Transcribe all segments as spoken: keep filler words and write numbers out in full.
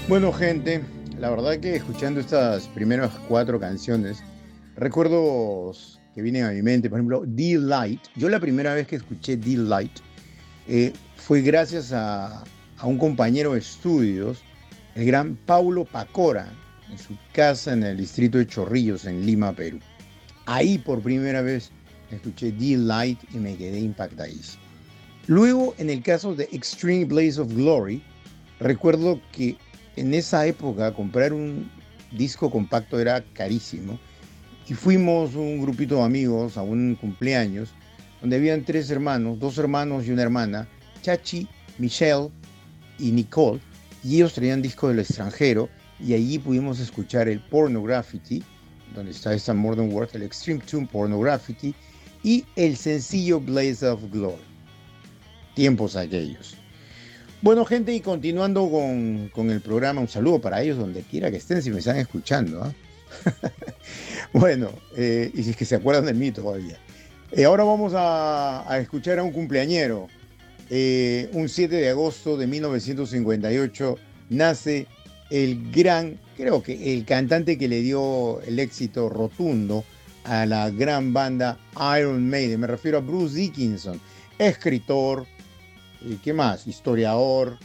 Bueno, gente, la verdad que escuchando estas primeras cuatro canciones, recuerdos que vienen a mi mente, por ejemplo, D-Light. Yo la primera vez que escuché D-Light eh, fue gracias a, a un compañero de estudios, el gran Paulo Pacora, en su casa en el distrito de Chorrillos, en Lima, Perú. Ahí por primera vez escuché D-Light y me quedé impactadísimo. Luego, en el caso de Extreme Blaze of Glory, recuerdo que en esa época comprar un disco compacto era carísimo y fuimos un grupito de amigos a un cumpleaños donde habían tres hermanos, dos hermanos y una hermana, Chachi, Michelle y Nicole, y ellos traían discos del extranjero y allí pudimos escuchar el Pornography, donde está esta Modern World, el Extreme Tune Pornography y el sencillo Blaze of Glory. Tiempos aquellos. Bueno, gente, y continuando con, con el programa, un saludo para ellos donde quiera que estén, si me están escuchando. ¿eh? Bueno, eh, y si es que se acuerdan de mí todavía. Eh, ahora vamos a, a escuchar a un cumpleañero. Eh, un siete de agosto de mil novecientos cincuenta y ocho nace el gran, creo que el cantante que le dio el éxito rotundo a la gran banda Iron Maiden. Me refiero a Bruce Dickinson, escritor, eh, ¿qué más? Historiador,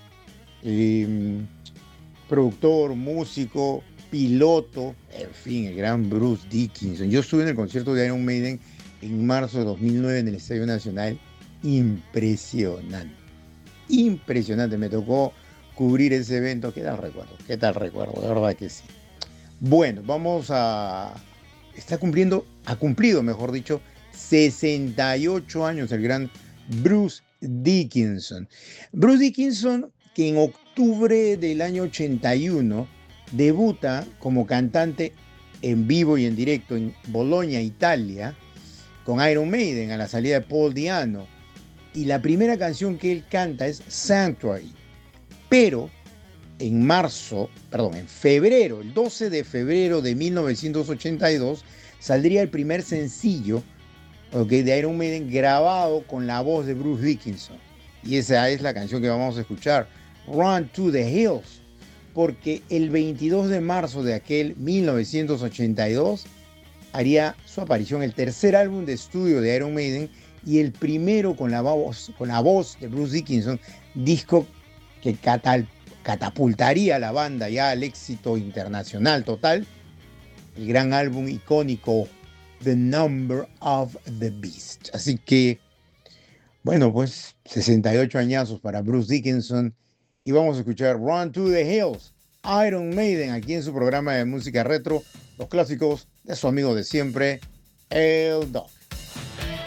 eh, productor, músico, piloto, en fin, el gran Bruce Dickinson. Yo estuve en el concierto de Iron Maiden en marzo de dos mil nueve en el Estadio Nacional. Impresionante, impresionante. Me tocó cubrir ese evento. ¿Qué tal recuerdo? ¿Qué tal recuerdo? De verdad que sí. Bueno, vamos a... Está cumpliendo, ha cumplido, mejor dicho, sesenta y ocho años el gran Bruce Dickinson. Bruce Dickinson, que en octubre del año ochenta y uno debuta como cantante en vivo y en directo en Bolonia, Italia, con Iron Maiden a la salida de Paul Di'Anno. Y la primera canción que él canta es Sanctuary. Pero en marzo, perdón, en febrero, el doce de febrero de mil novecientos ochenta y dos, saldría el primer sencillo, okay, de Iron Maiden grabado con la voz de Bruce Dickinson. Y esa es la canción que vamos a escuchar, Run to the Hills. Porque el veintidós de marzo de aquel mil novecientos ochenta y dos haría su aparición el tercer álbum de estudio de Iron Maiden y el primero con la voz, con la voz de Bruce Dickinson, disco que catal, catapultaría a la banda ya al éxito internacional total, el gran álbum icónico The Number of the Beast. Así que, bueno, pues sesenta y ocho añazos para Bruce Dickinson y vamos a escuchar Run to the Hills, Iron Maiden, aquí en su programa de música retro, los clásicos de su amigo de siempre, el Doc.